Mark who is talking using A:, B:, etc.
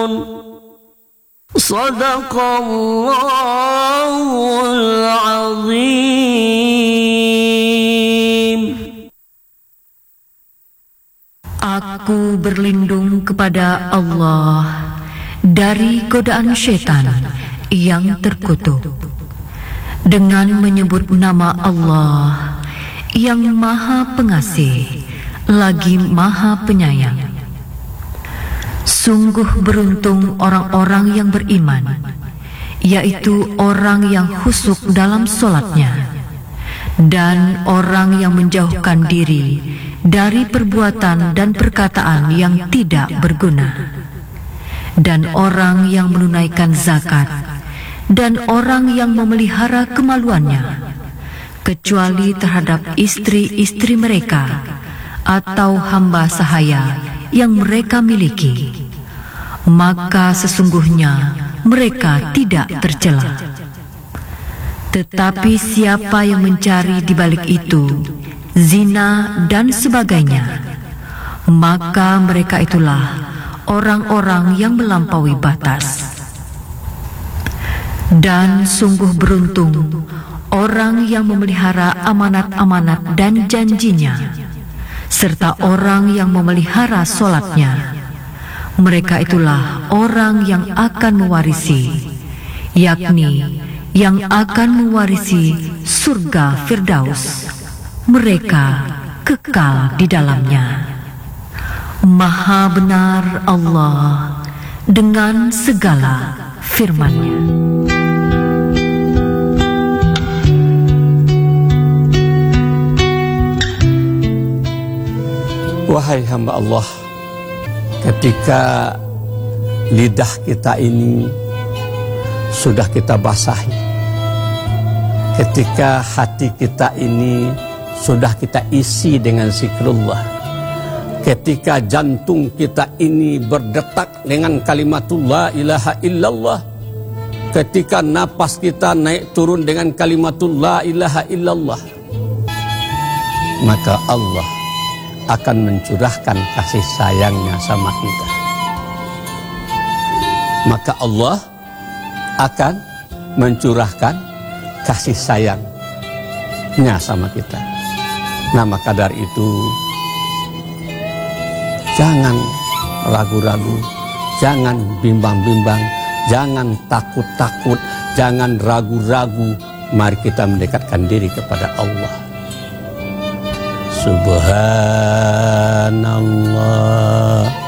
A: Sadaqallahul azim.
B: Aku berlindung kepada Allah dari godaan syaitan yang terkutuk dengan menyebut nama Allah yang Maha Pengasih lagi Maha Penyayang. Sungguh beruntung orang-orang yang beriman, yaitu orang yang khusyuk dalam solatnya dan orang yang menjauhkan diri dari perbuatan dan perkataan yang tidak berguna, dan orang yang menunaikan zakat, dan orang yang memelihara kemaluannya, kecuali terhadap istri-istri mereka atau hamba sahaya yang mereka miliki, maka sesungguhnya mereka tidak tercela. Tetapi siapa yang mencari di balik itu zina dan sebagainya, maka mereka itulah orang-orang yang melampaui batas. Dan sungguh beruntung orang yang memelihara amanat-amanat dan janjinya, serta orang yang memelihara solatnya. Mereka itulah orang yang akan mewarisi, yakni yang akan mewarisi surga Firdaus. Mereka kekal di dalamnya. Maha benar Allah dengan segala firman-Nya.
C: Wahai hamba Allah, ketika lidah kita ini sudah kita basahi, ketika hati kita ini sudah kita isi dengan zikrullah, ketika jantung kita ini berdetak dengan kalimatul la ilaha illallah, ketika napas kita naik turun dengan kalimatul la ilaha illallah, maka Allah akan mencurahkan kasih sayangnya sama kita. Maka Allah akan mencurahkan kasih sayangnya sama kita. Nah, maka dari itu jangan ragu-ragu, jangan bimbang-bimbang, jangan takut-takut, jangan ragu-ragu. Mari kita mendekatkan diri kepada Allah. Subhanallah